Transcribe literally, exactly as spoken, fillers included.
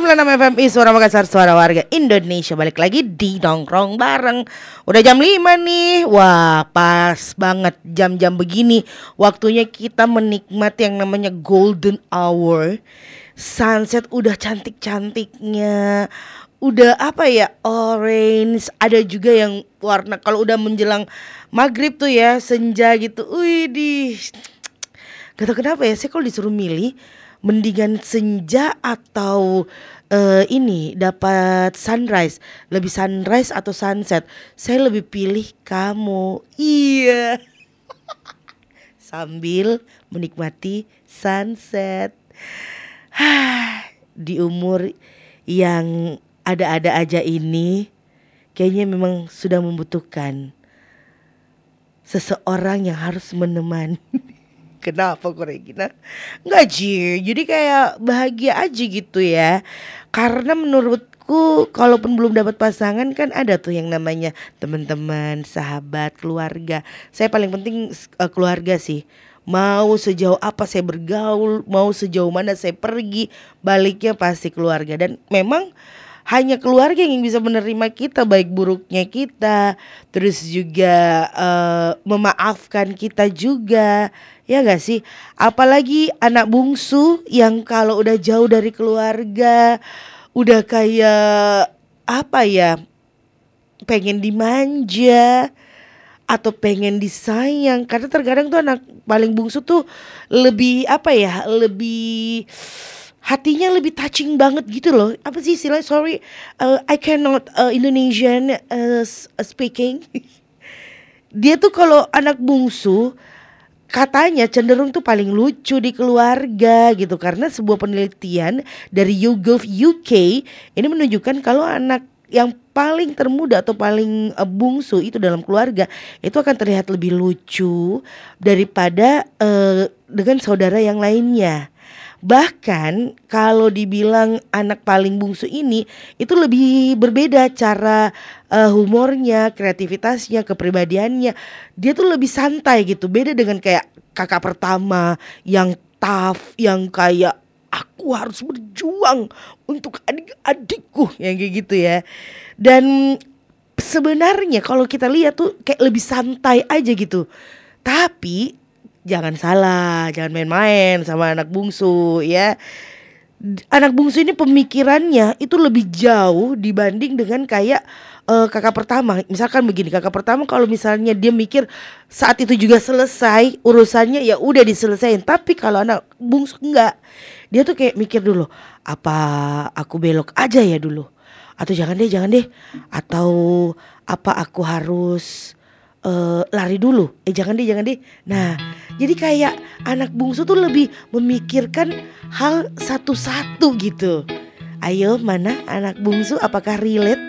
sembilan puluh enam F M I Suara Makassar, suara warga Indonesia. Balik lagi di Nongkrong Bareng. Udah jam lima nih. Wah, pas banget jam-jam begini. Waktunya kita menikmati yang namanya golden hour. Sunset udah cantik-cantiknya. Udah apa ya, orange. Ada juga yang warna kalau udah menjelang maghrib tuh ya, senja gitu. Wih di, gak tau kenapa ya, saya kalau disuruh milih mendingan senja atau uh, ini dapat sunrise. Lebih sunrise atau sunset, saya lebih pilih kamu. Iya. Sambil menikmati sunset. Di umur yang ada-ada aja ini, kayaknya memang sudah membutuhkan seseorang yang harus menemani. Kenapa kok Regina? Enggak Ji, jadi kayak bahagia aja gitu ya. Karena menurutku kalaupun belum dapat pasangan kan ada tuh yang namanya teman-teman, sahabat, keluarga. Saya paling penting uh, keluarga sih. Mau sejauh apa saya bergaul, mau sejauh mana saya pergi, baliknya pasti keluarga. Dan memang hanya keluarga yang bisa menerima kita, baik buruknya kita, terus juga uh, memaafkan kita juga, ya gak sih? Apalagi anak bungsu yang kalau udah jauh dari keluarga, udah kayak apa ya, pengen dimanja atau pengen disayang. Karena terkadang tuh anak paling bungsu tuh lebih apa ya, lebih hatinya lebih touching banget gitu loh. Apa sih istilahnya, sorry uh, I cannot uh, Indonesian uh, speaking. Dia tuh kalau anak bungsu katanya cenderung tuh paling lucu di keluarga gitu. Karena sebuah penelitian dari YouGov U K ini menunjukkan kalau anak yang paling termuda atau paling uh, bungsu itu dalam keluarga itu akan terlihat lebih lucu daripada uh, dengan saudara yang lainnya. Bahkan kalau dibilang anak paling bungsu ini itu lebih berbeda cara uh, humornya, kreativitasnya, kepribadiannya. Dia tuh lebih santai gitu. Beda dengan kayak kakak pertama yang tough, yang kayak aku harus berjuang untuk adik-adikku, yang kayak gitu ya. Dan sebenarnya kalau kita lihat tuh kayak lebih santai aja gitu. Tapi jangan salah, jangan main-main sama anak bungsu ya. Anak bungsu ini pemikirannya itu lebih jauh dibanding dengan kayak uh, kakak pertama. Misalkan begini, kakak pertama kalau misalnya dia mikir saat itu juga selesai urusannya, ya udah diselesain. Tapi kalau anak bungsu enggak, dia tuh kayak mikir dulu, apa aku belok aja ya dulu, atau jangan deh, jangan deh, atau apa aku harus Uh, lari dulu, eh jangan deh, jangan deh. Nah, jadi kayak anak bungsu tuh lebih memikirkan hal satu-satu gitu. Ayo, mana anak bungsu, apakah relate